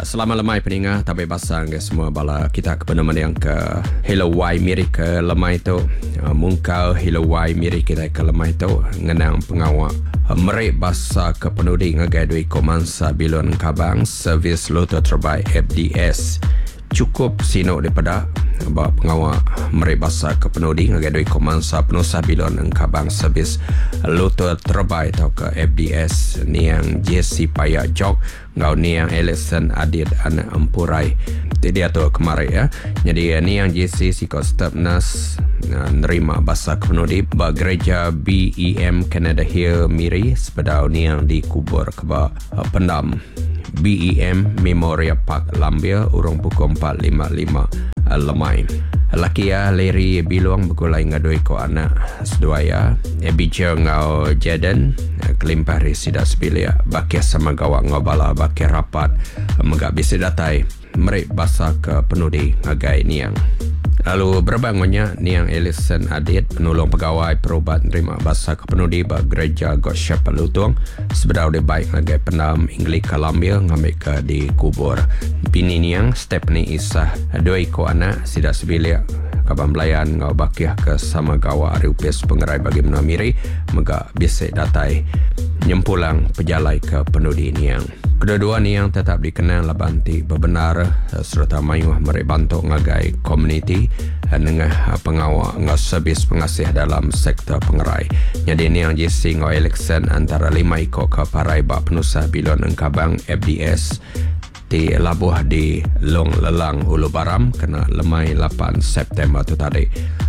Selamat lemai peningah tapi basang ke semua bala kita ke peneman yang ke hilawai miri ke lemai tu mungkau hilawai miri kita ke lemai tu ngenang pengawak merik basa ke penudi ngagai dui komansa bilon kabang servis loto terbaik FDS cukup sino daripada bahawa pengawal merik basa ke penudi ngagai dui komansa penusah bilon kabang servis loto terbaik atau ke FDS ni yang JC Payak Jok ngau ni yang Alexan Adid anak empurai dia tu kemarin ya. Jadi ni yang JC sikot step nas nerima basa ke penudi ba gereja BEM Canada Hill Miri sepedau ni yang dikubur ke ba pendam BEM Memorial Park Lambia urung pukul 4.55 lemai. Laki ya Larry biluang bergulai ngadoi ko anak seduaya Abijah ngau Jaden kelimpah risida sebilia bakia sama gawak ngau bala bakia rapat megak bisi datai merik basa ke penudi ngagai niang. Lalu berbangunnya Niang Alexan Adid penolong pegawai perubat nerima basa ke penudi ba gereja God Shepherd Lutung sebedau dia baik ngagai pendam Inglik Columbia ngambil ke di kubur bini Niang Stephanie Isah dua iko anak sida sebilia kaban belayan ngau bakiah ke sama gawa ariupis pengerai bagi menamiri megak bisik datai nyempulang pejalai ke penudi Niang. Kedua-dua ni yang tetap dikenal labanti bebenar serta mayuh merik bantu ngagai komuniti dengan pengawal ngau servis pengasih dalam sektor pengerai. Jadi ni yang JC ngau Alexan antara 5 iko ke parai bak penusah bilon engkabang FDS di labuh di Long Lelang Ulu Baram kena lemai 8 September tu tadi.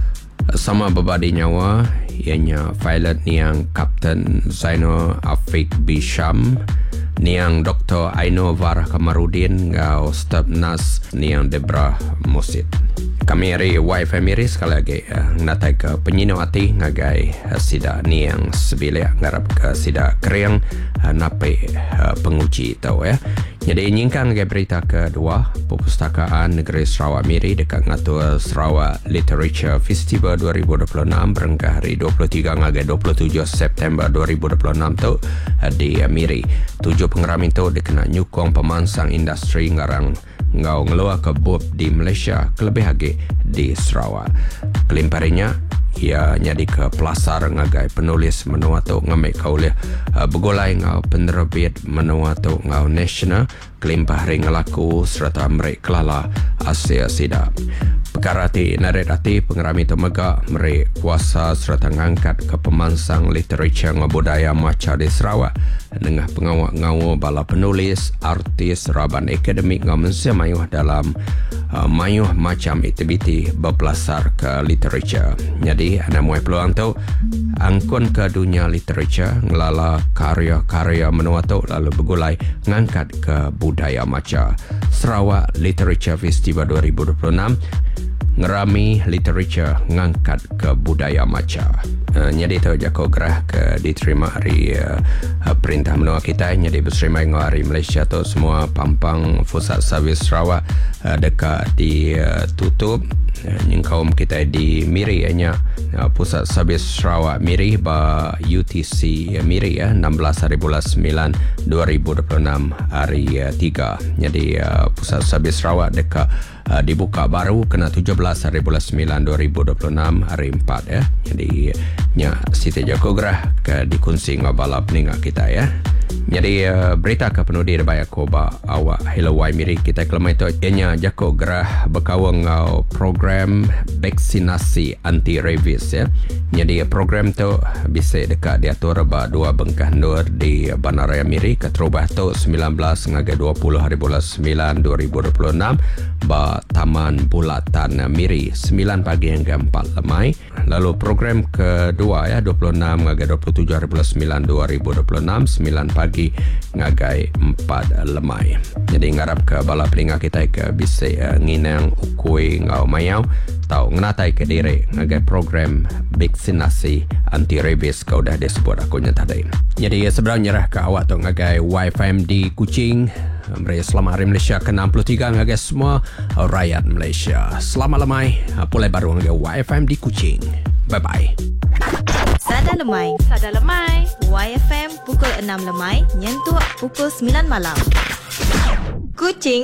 Sama berbadi nyawa ianya pilot ni yang Kapten Zaino Afiq Bisham ni yang Dr. Aino Varah Kamarudin ngau staf nas ni yang Debra Musid. Kami hari wifi miri sekali lagi ngatai ke penyino hati ngagai sida ni yang sebilia ngarap ke sida keriang napai penguji tahu ya. Jadi nyingkan ngagai berita kedua Perpustakaan Negeri Sarawak Miri dekat ngatur Sarawak Literature Festival 2026 berengkah hari 23 ngagai 27 September 2026 tu di Miri. 7 pengerami tu dikena nyukong pemansang industri ngarang ngau ngeluar ke bub di Malaysia kelebih lagi di Sarawak. Kelimparinya ia nyadi ke pelasar ngagai penulis menua tu ngambil kauliah bergolai ngau penerbit menua tu ngau national kelimpah ring ngelaku serta merik kelala Asia Sida. Perkara ti naret hati pengerami tu megak merik kuasa serta ngangkat ke pemansang literature ngau budaya maca di Sarawak dengan pengawak ngau bala penulis, artis, raban akademik ngau mensia mayuh dalam mayuh macam aktiviti berpelasar ke literature. Jadi ada muai peluang tu angkun ke dunia literature ngelala karya-karya menua tu lalu bergulai ngangkat ke budaya maca. Sarawak Literature Festival 2026 ngerami literature ngangkat ke budaya maca. Jadi tu jako gerah ke diterima hari perintah menua kita. Jadi berserima dengan hari Malaysia tu semua pampang pusat servis Sarawak dekat ditutup. Yang kaum kita di Miri hanya pusat servis Sarawak Miri ba UTC Miri 16 hari bulan 9 2026 hari 3. Jadi pusat servis Sarawak dekat dibuka baru kena 17 hari bulan 9 2026 hari 4 ya. Jadi nya Siti Joko Gerah ke dikongsi ngabala peningat kita ya. Jadi berita ke penudi debaya koba awak hilawai miri kita kelemai tu ianya Joko Gerah berkawang ngau program vaksinasi anti rabies ya. Jadi program tu bisa dekat diatur ba 2 bengkah nur di Bandaraya Miri ke terubah tu 19 ngagai 20 hari bulan 9 2026 ba Taman Bulatan Miri 9 pagi hingga 4 lemai. Lalu program kedua ya 26 ngagai 27 hari bulan 9 2026 9 pagi ngagai 4 lemai. Jadi ngarap ke bala pelingat kita ke bisa nginang ukui ngau mayau tau ngenatai ke diri ngagai program vaksinasi anti rabies kau dah disebut akunya tadi. Jadi sebenarnya nyerah ke awak tu ngagai YFMD Kuching. Mereka selamat Hari Malaysia ke-63 ngagai semua rakyat Malaysia. Selamat lemai pulai baru ngagai YFMD Kuching. Bye bye. Sada lemai, sada lemai. YFM pukul 6 lemai, nyentuh pukul 9 malam. Kucing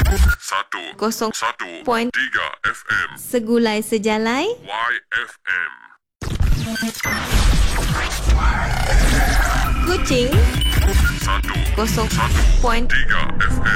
101.3 FM segulai sejalai. YFM. Kucing 101.3 FM